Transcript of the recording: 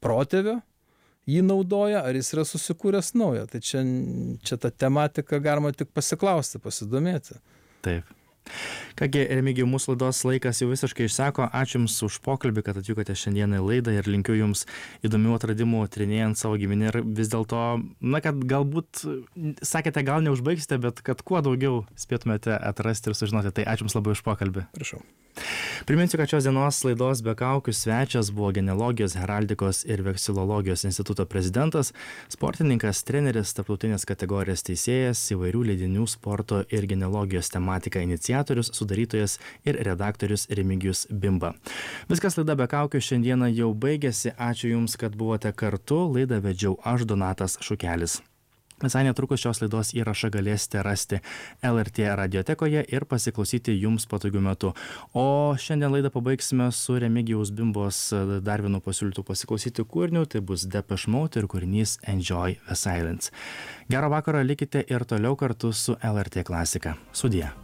protėvio jį naudoja, ar jis yra susikūręs naują. Tai čia ta tematika galima tik pasiklausti, pasidomėti. Taip. Kągi, Remigijau, mūsų laidos laikas jau visiškai išseko. Ačiū Jums už pokalbį, kad atvykote šiandieną į laidą ir linkiu Jums įdomių atradimų tyrinėjant savo giminę ir vis dėlto, kad galbūt, sakėte, gal neužbaigsite, bet kad kuo daugiau spėtumėte atrasti ir sužinoti. Tai ačiū Jums labai už pokalbį. Prašau. Priminsiu, kad šios dienos laidos Be kaukių svečias buvo genealogijos, heraldikos ir veksilologijos instituto prezidentas, sportininkas, treneris, tarptautinės kategorijos teisėjas, įvairių leidinių sporto ir genealogijos tematika iniciatorius, sudarytojas ir redaktorius Remigijus Bimba. Viskas laida Be kaukių šiandieną jau baigėsi. Ačiū Jums, kad buvote kartu. Laidą vedžiau aš, Donatas Šukelis. Visai netrukus šios laidos įrašą galėsite rasti LRT radiotekoje ir pasiklausyti Jums patogiu metu. O šiandien laidą pabaigsime su Remigijaus Bimbos dar vienu pasiūlytų pasiklausyti kūriniu. Tai bus Depeche Mode ir kūrinys Enjoy the Silence. Gero vakaro, likite ir toliau kartu su LRT klasika. Sudie.